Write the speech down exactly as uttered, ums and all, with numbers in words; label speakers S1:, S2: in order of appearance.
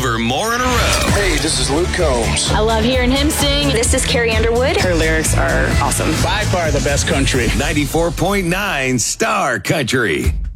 S1: over more in a row.
S2: Hey, this is Luke Combs.
S3: I love hearing him sing.
S4: This is Carrie Underwood.
S5: Her lyrics are awesome.
S6: By far the best country.
S1: ninety-four point nine Star Country.